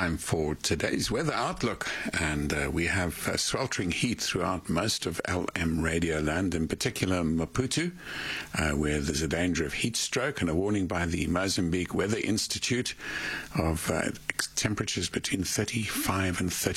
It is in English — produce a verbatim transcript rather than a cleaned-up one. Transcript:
time for today's weather outlook, and uh, we have uh, sweltering heat throughout most of L M Radio land, in particular Maputo, uh, where there's a danger of heat stroke and a warning by the Mozambique Weather Institute of uh, temperatures between thirty-five and